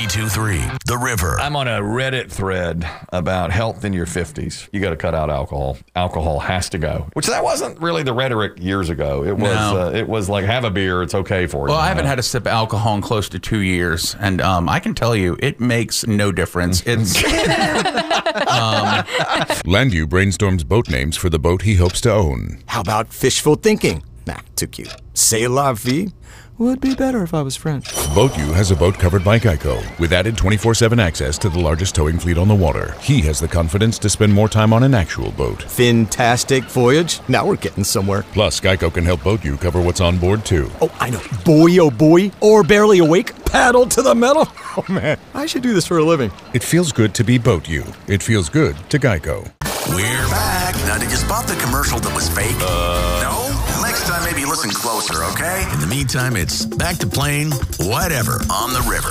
92.3 The River. I'm on a Reddit thread about health in your 50s. You got to cut out alcohol. Alcohol has to go. Which that wasn't really the rhetoric years ago. It was it was like, have a beer, it's okay for you. Well, I haven't had a sip of alcohol in close to 2 years, and I can tell you, it makes no difference. It's Landu brainstorms boat names for the boat he hopes to own. How about fishful thinking? Nah, too cute. C'est la vie would be better if I was French. BoatU has a boat covered by Geico with added 24/7 access to the largest towing fleet on the water. He has the confidence to spend more time on an actual boat. Fantastic voyage. Now we're getting somewhere. Plus, Geico can help BoatU cover what's on board, too. Oh, I know. Boy, oh boy. Or barely awake. Paddle to the metal. Oh, man. I should do this for a living. It feels good to be BoatU. It feels good to Geico. We're back. Now, did you spot the commercial that was fake? No? Next time, maybe listen closer, okay? In the meantime, it's back to playing whatever on the river.